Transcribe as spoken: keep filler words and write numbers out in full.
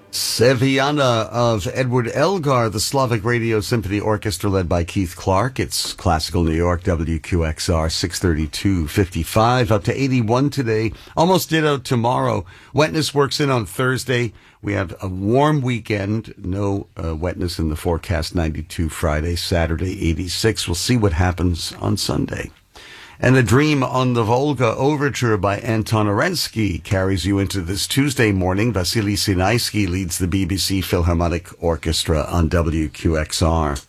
Sevillana of Edward Elgar, the Slavic Radio Symphony Orchestra led by Keith Clark. It's Classical New York, W Q X R, six thirty-two fifty-five, up to eighty-one today. Almost ditto tomorrow. Wetness works in on Thursday. We have a warm weekend. No uh, wetness in the forecast. ninety-two Friday, Saturday, eighty-six. We'll see what happens on Sunday. And A Dream on the Volga Overture by Anton Orensky carries you into this Tuesday morning. Vasily Sinaisky leads the B B C Philharmonic Orchestra on W Q X R.